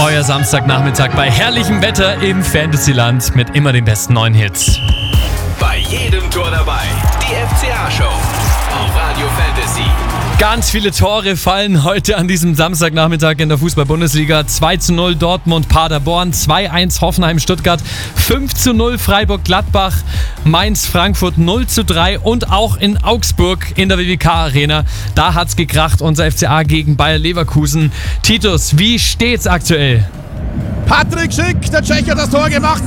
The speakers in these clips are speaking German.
Euer Samstagnachmittag bei herrlichem Wetter im Fantasyland mit immer den besten neuen Hits. Bei jedem Tor dabei, die FCA-Show auf Radio Fantasy. Ganz viele Tore fallen heute an diesem Samstagnachmittag in der Fußball-Bundesliga. 2:0 Dortmund-Paderborn, 2:1 Hoffenheim-Stuttgart, 5:0 Freiburg-Gladbach, Mainz-Frankfurt 0:3 und auch in Augsburg in der WWK-Arena. Da hat's gekracht, unser FCA gegen Bayer Leverkusen. Titus, wie steht's aktuell? Patrick Schick, der Tscheche, hat das Tor gemacht.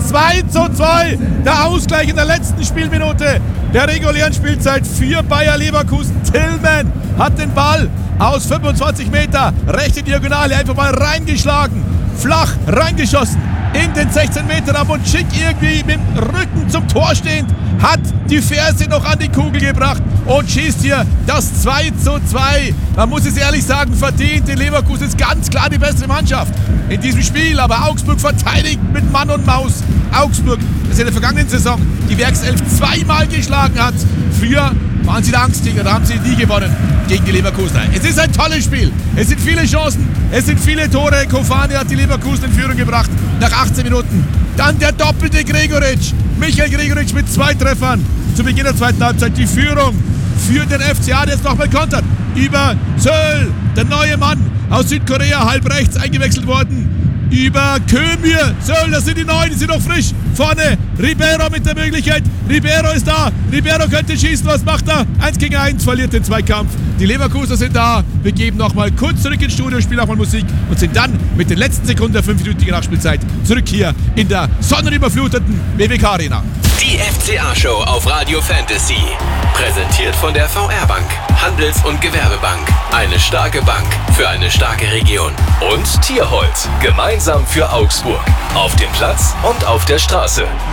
2:2. Der Ausgleich in der letzten Spielminute der regulären Spielzeit für Bayer Leverkusen. Tillman hat den Ball aus 25 Meter, rechte Diagonale, einfach mal reingeschlagen. Flach reingeschossen in den 16 Meter ab und Schick irgendwie mit dem Rücken zum Tor stehend hat die Ferse noch an die Kugel gebracht und schießt hier das 2:2. Man muss es ehrlich sagen, verdient. Die Leverkusen ist ganz klar die bessere Mannschaft in diesem Spiel, aber Augsburg verteidigt mit Mann und Maus. Augsburg, das in der vergangenen Saison die Werkself zweimal geschlagen hat. Früher waren sie der Angstträger, da haben sie nie gewonnen gegen die Leverkusener. Es ist ein tolles Spiel, es sind viele Chancen, es sind viele Tore. Kofani hat die Leverkusen in Führung gebracht nach 18 Minuten. Dann der doppelte Gregoritsch, Michael Gregoritsch mit 2 Treffern zu Beginn der zweiten Halbzeit. Die Führung für den FCA, der jetzt nochmal kontert. Über Söll, der neue Mann aus Südkorea, halb rechts eingewechselt worden. Über Kömir, Söll, das sind die Neuen, die sind noch frisch. Vorne Ribeiro mit der Möglichkeit. Ribeiro ist da. Ribeiro könnte schießen. Was macht er? 1 gegen 1, verliert den Zweikampf. Die Leverkusener sind da. Wir geben nochmal kurz zurück ins Studio, spielen nochmal Musik und sind dann mit den letzten Sekunden der 5-minütigen Nachspielzeit zurück hier in der sonnenüberfluteten WWK-Arena. Die FCA-Show auf Radio Fantasy. Präsentiert von der VR-Bank, Handels- und Gewerbebank. Eine starke Bank für eine starke Region. Und Tierholz, gemeinsam für Augsburg. Auf dem Platz und auf der Straße.